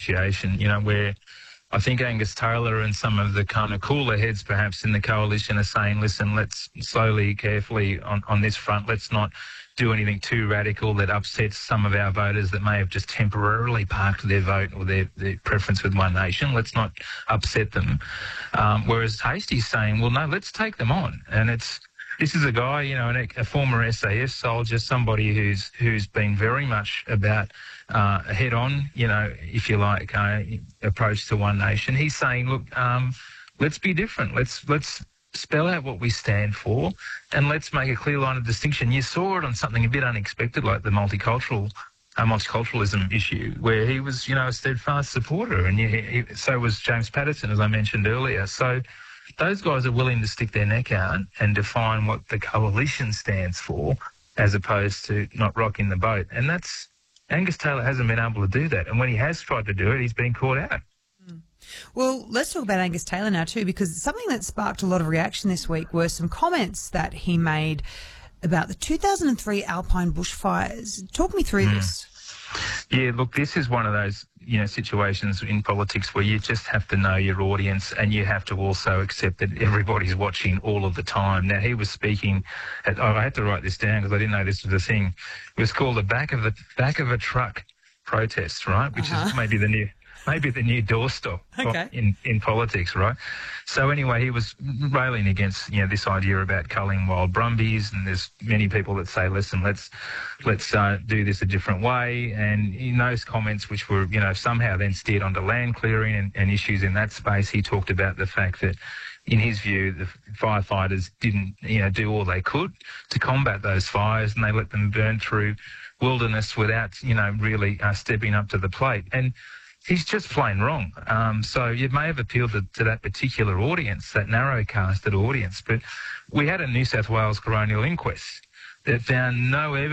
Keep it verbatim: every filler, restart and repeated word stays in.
situation, you know, where I think Angus Taylor and some of the kind of cooler heads perhaps in the coalition are saying, listen, let's slowly, carefully on, on this front, let's not do anything too radical that upsets some of our voters that may have just temporarily parked their vote or their, their preference with One Nation. Let's not upset them. Um, whereas Hasty's saying, well, no, let's take them on. And it's this is a guy, you know, a former S A F soldier, somebody who's who's been very much about uh, a head-on, you know, if you like, uh, approach to One Nation. He's saying, look, um, let's be different. Let's let's spell out what we stand for, and let's make a clear line of distinction. You saw it on something a bit unexpected, like the multicultural, uh, multiculturalism issue, where he was, you know, a steadfast supporter, and he, he, so was James Patterson, as I mentioned earlier. So those guys are willing to stick their neck out and define what the coalition stands for, as opposed to not rocking the boat. And that's Angus Taylor hasn't been able to do that, and when he has tried to do it, he's been caught out. Well, let's talk about Angus Taylor now too, because something that sparked a lot of reaction this week were some comments that he made about the two thousand three Alpine bushfires. Talk me through mm. this. Yeah, look, this is one of those, you know, situations in politics where you just have to know your audience, and you have to also accept that everybody's watching all of the time. Now, he was speaking at, oh, I had to write this down because I didn't know this was a thing. It was called the back of the back of a truck protest, right? Which uh-huh. is maybe the new maybe the new doorstop okay. in, in politics, right? So anyway, he was railing against, you know, this idea about culling wild brumbies, and there's many people that say, listen, let's let's uh, do this a different way. And in those comments, which were, you know, somehow then steered onto land clearing and, and issues in that space, he talked about the fact that, in his view, the firefighters didn't, you know, do all they could to combat those fires, and they let them burn through wilderness without, you know, really uh, stepping up to the plate. And he's just plain wrong. Um, so it may have appealed to, to that particular audience, that narrow-casted audience, but we had a New South Wales coronial inquest that found no evidence